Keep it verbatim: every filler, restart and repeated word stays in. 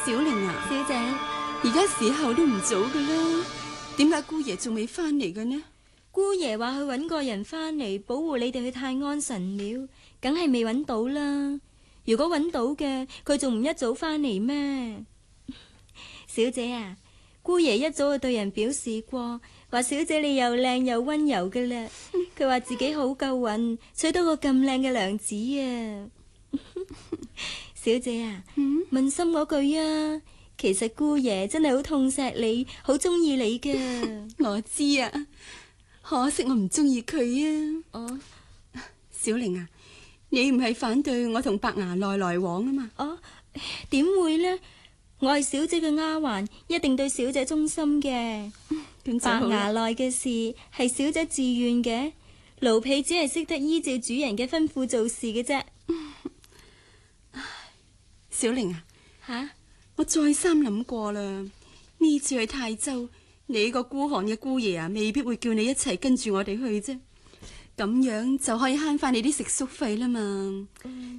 小玲啊， 小姐， 而家時候都唔早噶啦，點解姑爺仲未翻嚟嘅呢？ 姑爺話去搵個人翻嚟保護你哋去泰安神廟，梗係未搵到啦。如果搵到嘅，佢仲唔一早翻嚟咩？小姐啊，姑爺一早就對人表示過，話小姐你又靚又溫柔嘅啦。佢話自己好夠運，娶到個咁靚嘅娘子啊！小姐啊， 嗯， 問心嗰句啊，其實姑爺真係好痛錫你，好中意你噶。 我知啊，可惜我唔中意佢啊。 哦， 小玲啊，你唔係反對我同白牙內來往啊嘛？ 哦，點會呢？我係小姐嘅丫鬟，一定對小姐忠心嘅。 咁就白好啦。 牙內嘅事係小姐自願嘅，奴婢只係識得依照主人嘅吩咐做事嘅啫。 小玲啊， 吓， 我再三諗過啦，呢次去泰州，你個孤寒嘅姑爺啊，未必會叫你一齊跟住我哋去啫。咁樣就可以慳翻你啲食宿費啦嘛。